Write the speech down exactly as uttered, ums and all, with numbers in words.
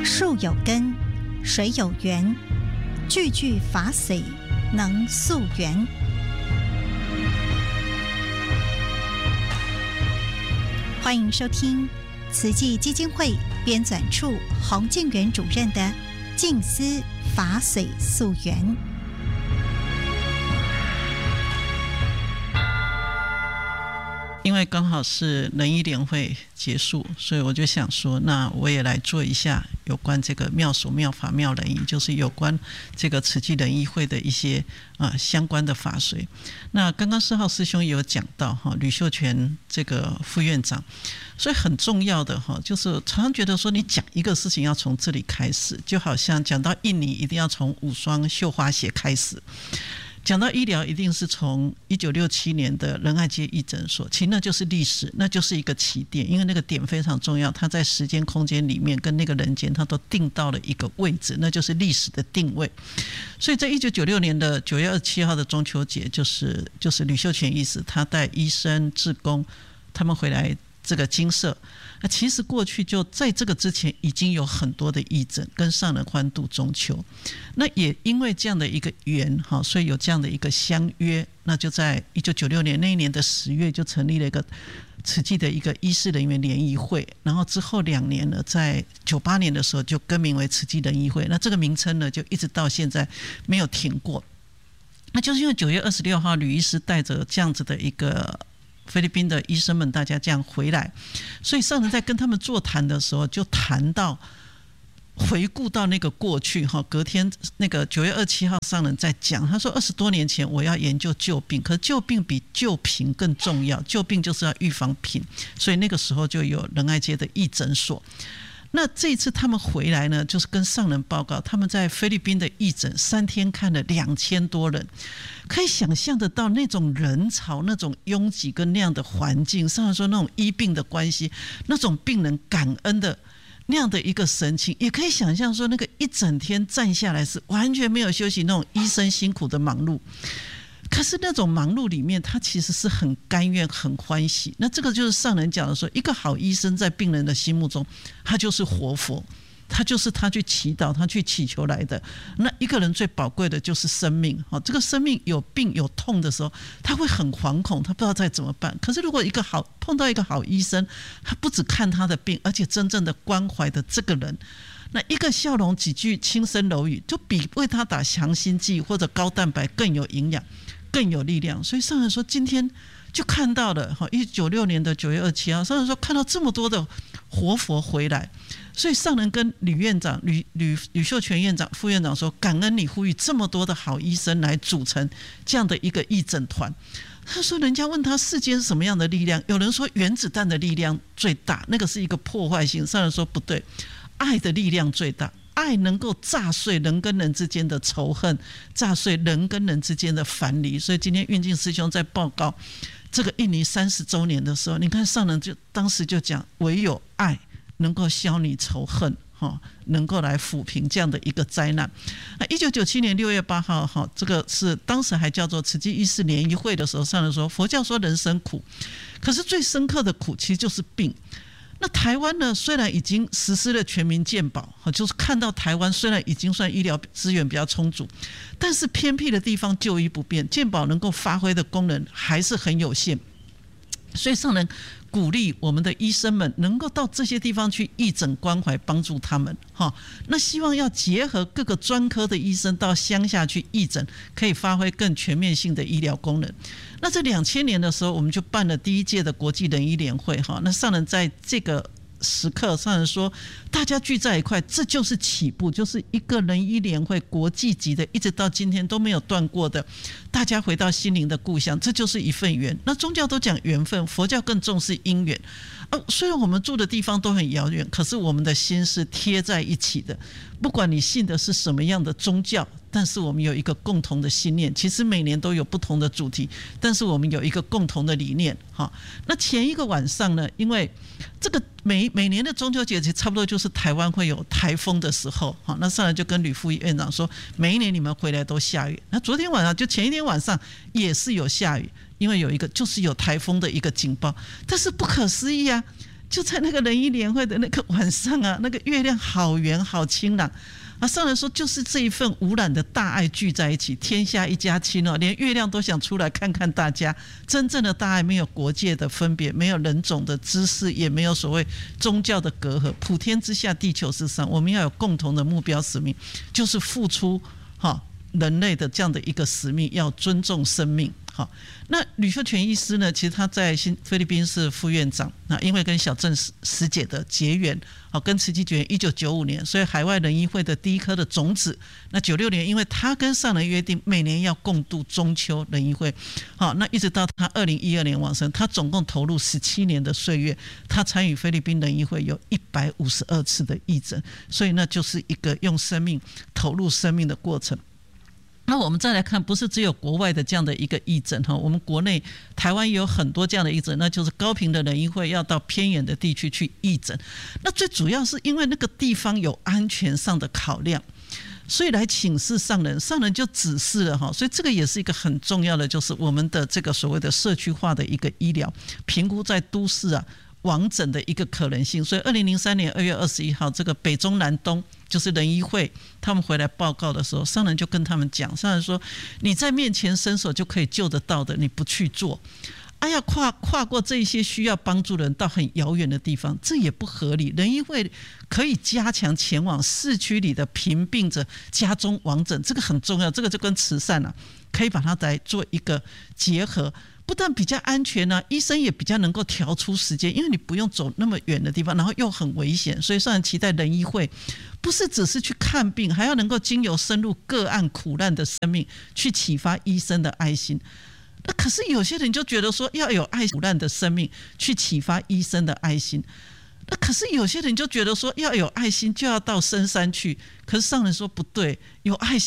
树有根，水有源，句句法髓能溯源。欢迎收听慈济基金会编纂处洪建元主任的《静思法髓溯源》。 因为刚好是仁医联会结束，所以我就想说，那我也来做一下有关这个妙手妙法妙仁医，就是有关这个慈济仁医会的一些呃相关的法髓。那刚刚四号师兄也有讲到哈，吕秀全这个副院长，所以很重要的哈，就是常常觉得说，你讲一个事情要从这里开始，就好像讲到印尼一定要从五双绣花鞋开始。讲到医疗，一定是从一九六七年的仁爱街医诊所，其实那就是历史，那就是一个起点，因为那个点非常重要，它在时间空间里面跟那个人间，它都定到了一个位置，那就是历史的定位。所以在一九九六年的九月二十七号的中秋节，就是就是吕秀全医师，他带医生、志工他们回来这个精舍。那其实过去就在这个之前已经有很多的义诊跟上人欢度中秋，那也因为这样的一个缘，所以有这样的一个相约，那就在一九九六年那一年的十月就成立了一个慈济的一个医事人员联谊会，然后之后两年呢，在九八年的时候就更名为慈济仁医会，那这个名称呢就一直到现在没有停过。那就是因为九月二十六号吕医师带着这样子的一个菲律宾的医生们，大家这样回来，所以上人在跟他们座谈的时候，就谈到回顾到那个过去哈。隔天那个九月二十七号，上人在讲，他说二十多年前我要研究救病，可是救病比救贫更重要，救病就是要预防贫，所以那个时候就有仁爱街的义诊所。那这一次他们回来呢，就是跟上人报告，他们在菲律宾的义诊三天看了两千多人，可以想象得到那种人潮、那种拥挤跟那样的环境，上人说那种医病的关系，那种病人感恩的那样的一个神情，也可以想象说那个一整天站下来是完全没有休息，那种医生辛苦的忙碌。可是那种忙碌里面，他其实是很甘愿、很欢喜。那这个就是上人讲的说，一个好医生在病人的心目中，他就是活佛，他就是他去祈祷、他去祈求来的。那一个人最宝贵的就是生命，这个生命有病有痛的时候，他会很惶恐，他不知道该怎么办。可是如果一个好碰到一个好医生，他不只看他的病，而且真正的关怀的这个人。那一个笑容几句轻声柔语，就比为他打强心剂或者高蛋白更有营养、更有力量。所以上人说，今天就看到了一九九六年的九月二十七号，上人说看到这么多的活佛回来，所以上人跟吕院长、吕吕吕秀全院长、副院长说，感恩你呼吁这么多的好医生来组成这样的一个义诊团。他说，人家问他世间是什么样的力量，有人说原子弹的力量最大，那个是一个破坏性。上人说不对，爱的力量最大，爱能够炸碎人跟人之间的仇恨，炸碎人跟人之间的樊篱。所以今天运净师兄在报告这个印尼三十周年的时候，你看上人就当时就讲，唯有爱能够消弭仇恨，能够来抚平这样的一个灾难。一九九七年六月八号，这个是当时还叫做慈济医事联谊会的时候，上人说，佛教说人生苦，可是最深刻的苦其实就是病。那台湾呢，虽然已经实施了全民健保，就是看到台湾虽然已经算医疗资源比较充足，但是偏僻的地方就医不便，健保能够发挥的功能还是很有限。所以上人鼓励我们的医生们能够到这些地方去义诊关怀，帮助他们。那希望要结合各个专科的医生到乡下去义诊，可以发挥更全面性的医疗功能。那这两千年的时候，我们就办了第一届的国际仁医联会。那上人在这个时刻，上人说，大家聚在一块，这就是起步，就是一个仁医联会国际级的，一直到今天都没有断过的，大家回到心灵的故乡，这就是一份缘。那宗教都讲缘分，佛教更重视因缘。呃、虽然我们住的地方都很遥远，可是我们的心是贴在一起的。不管你信的是什么样的宗教，但是我们有一个共同的信念。其实每年都有不同的主题，但是我们有一个共同的理念。那前一个晚上呢，因为这个每每年的中秋节差不多就是台湾会有台风的时候，那上来就跟吕副院长说，每一年你们回来都下雨。那昨天晚上就前一天晚上也是有下雨，因为有一个就是有台风的一个警报。但是不可思议啊， 就在那个仁医联会的那个晚上啊，那个月亮好圆好清朗啊，上人说就是这一份无染的大爱聚在一起，天下一家亲哦，连月亮都想出来看看大家。真正的大爱没有国界的分别，没有人种的知识，也没有所谓宗教的隔阂。普天之下，地球之上，我们要有共同的目标使命，就是付出哈人类的这样的一个使命，要尊重生命。好，那吕秀全医师呢？其实他在新菲律宾是副院长，那因为跟小郑师姐的结缘，好，跟慈济结缘，一九九五年，所以海外仁医会的第一颗的种子。那九六年，因为他跟上人约定，每年要共度中秋仁医会，好，那一直到他二零一二年往生，他总共投入十七年的岁月，他参与菲律宾仁医会有一百五十二次的义诊，所以那就是一个用生命投入生命的过程。那我们再来看，不是只有国外的这样的一个义诊，我们国内台湾也有很多这样的义诊，那就是高屏的仁医会要到偏远的地区去义诊。那最主要是因为那个地方有安全上的考量，所以来请示上人，上人就指示了哈，所以这个也是一个很重要的，就是我们的这个所谓的社区化的一个医疗评估在都市啊往诊的一个可能性。所以二零零三年二月二十一号，这个北中南东就是仁医会他们回来报告的时候，上人就跟他们讲，上人说你在面前伸手就可以救得到的，你不去做，哎呀，跨跨过这些需要帮助的人到很遥远的地方，这也不合理。仁医会可以加强前往市区里的贫病者家中往诊，这个很重要，这个就跟慈善啊可以把它来做一个结合。不但比较安全啊，医生也比较能够调出时间，因为你不用走那么远的地方，然后又很危险，所以上人期待仁医会不是只是去看病，还要能够经由深入个案苦难的生命，去启发医生的爱心。那可是有些人就觉得说要有爱苦难的生命去启发医生的爱心，那可是有些人就觉得说要有爱心就要到深山去，可是上人说不对，有爱心